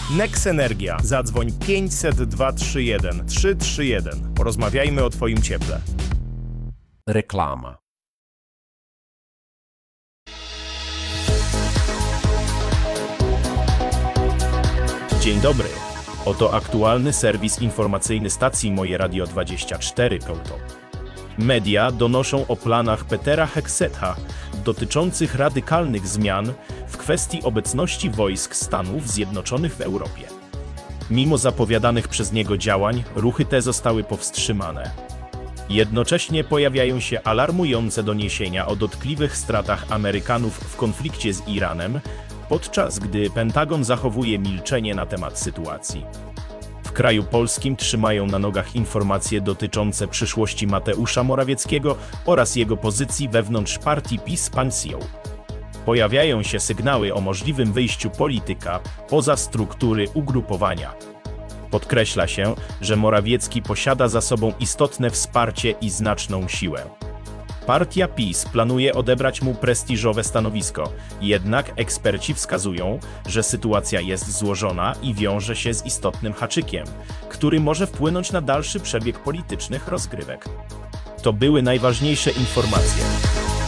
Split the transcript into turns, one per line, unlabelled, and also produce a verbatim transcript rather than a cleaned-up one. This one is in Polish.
Nex Energia. Zadzwoń pięćset dwa trzy jeden trzy trzy jeden. Porozmawiajmy o Twoim cieple.
Reklama.
Dzień dobry. Oto aktualny serwis informacyjny stacji Moje Radio dwadzieścia cztery kropka com. Media donoszą o planach Petera Heksetha dotyczących radykalnych zmian w kwestii obecności wojsk Stanów Zjednoczonych w Europie. Mimo zapowiadanych przez niego działań, ruchy te zostały powstrzymane. Jednocześnie pojawiają się alarmujące doniesienia o dotkliwych stratach Amerykanów w konflikcie z Iranem, podczas gdy Pentagon zachowuje milczenie na temat sytuacji. W kraju polskim trzymają na nogach informacje dotyczące przyszłości Mateusza Morawieckiego oraz jego pozycji wewnątrz partii PiS Pansją. Pojawiają się sygnały o możliwym wyjściu polityka poza struktury ugrupowania. Podkreśla się, że Morawiecki posiada za sobą istotne wsparcie i znaczną siłę. Partia PiS planuje odebrać mu prestiżowe stanowisko, jednak eksperci wskazują, że sytuacja jest złożona i wiąże się z istotnym haczykiem, który może wpłynąć na dalszy przebieg politycznych rozgrywek. To były najważniejsze informacje.